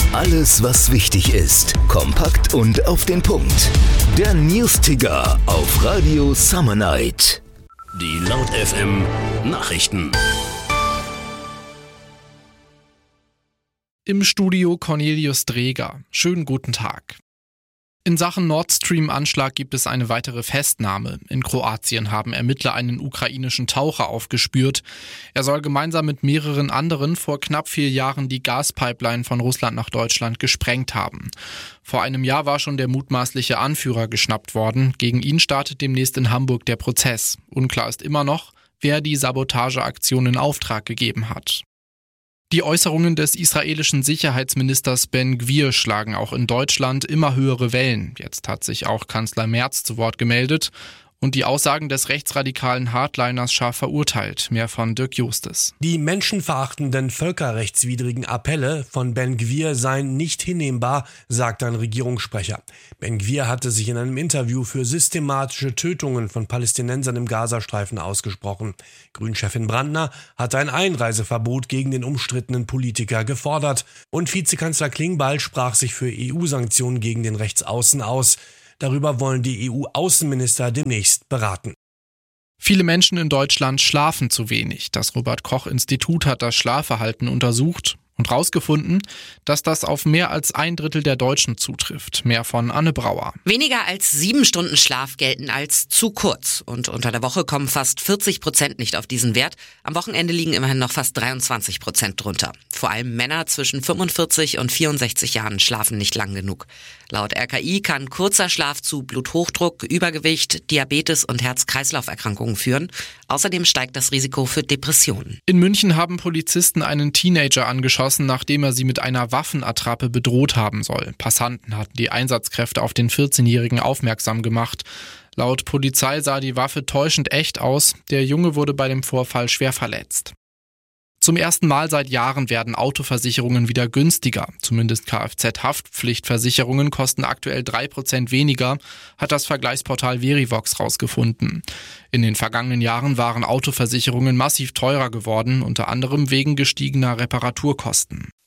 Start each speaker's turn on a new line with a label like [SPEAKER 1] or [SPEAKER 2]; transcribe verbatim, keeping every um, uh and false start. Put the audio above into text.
[SPEAKER 1] Alles, was wichtig ist, kompakt und auf den Punkt. Der News-Ticker auf Radio Summer Night.
[SPEAKER 2] Die Laut F M Nachrichten.
[SPEAKER 3] Im Studio Cornelius Dreger. Schönen guten Tag. In Sachen Nord Stream-Anschlag gibt es eine weitere Festnahme. In Kroatien haben Ermittler einen ukrainischen Taucher aufgespürt. Er soll gemeinsam mit mehreren anderen vor knapp vier Jahren die Gaspipeline von Russland nach Deutschland gesprengt haben. Vor einem Jahr war schon der mutmaßliche Anführer geschnappt worden. Gegen ihn startet demnächst in Hamburg der Prozess. Unklar ist immer noch, wer die Sabotageaktion in Auftrag gegeben hat. Die Äußerungen des israelischen Sicherheitsministers Ben-Gvir schlagen auch in Deutschland immer höhere Wellen. Jetzt hat sich auch Kanzler Merz zu Wort gemeldet und die Aussagen des rechtsradikalen Hardliners scharf verurteilt. Mehr von Dirk Justes.
[SPEAKER 4] Die menschenverachtenden, völkerrechtswidrigen Appelle von Ben-Gvir seien nicht hinnehmbar, sagt ein Regierungssprecher. Ben-Gvir hatte sich in einem Interview für systematische Tötungen von Palästinensern im Gazastreifen ausgesprochen. Grünchefin Brandner hatte ein Einreiseverbot gegen den umstrittenen Politiker gefordert. Und Vizekanzler Klingbeil sprach sich für E U-Sanktionen gegen den Rechtsaußen aus. Darüber wollen die E U-Außenminister demnächst beraten.
[SPEAKER 3] Viele Menschen in Deutschland schlafen zu wenig. Das Robert-Koch-Institut hat das Schlafverhalten untersucht und herausgefunden, dass das auf mehr als ein Drittel der Deutschen zutrifft. Mehr von Anne Brauer.
[SPEAKER 5] Weniger als sieben Stunden Schlaf gelten als zu kurz. Und unter der Woche kommen fast vierzig Prozent nicht auf diesen Wert. Am Wochenende liegen immerhin noch fast dreiundzwanzig Prozent drunter. Vor allem Männer zwischen fünfundvierzig und vierundsechzig Jahren schlafen nicht lang genug. Laut R K I kann kurzer Schlaf zu Bluthochdruck, Übergewicht, Diabetes und Herz-Kreislauf-Erkrankungen führen. Außerdem steigt das Risiko für Depressionen.
[SPEAKER 3] In München haben Polizisten einen Teenager angeschossen, nachdem er sie mit einer Waffenattrappe bedroht haben soll. Passanten hatten die Einsatzkräfte auf den vierzehnjährigen aufmerksam gemacht. Laut Polizei sah die Waffe täuschend echt aus. Der Junge wurde bei dem Vorfall schwer verletzt. Zum ersten Mal seit Jahren werden Autoversicherungen wieder günstiger. Zumindest Kfz-Haftpflichtversicherungen kosten aktuell drei Prozent weniger, hat das Vergleichsportal Verivox rausgefunden. In den vergangenen Jahren waren Autoversicherungen massiv teurer geworden, unter anderem wegen gestiegener Reparaturkosten.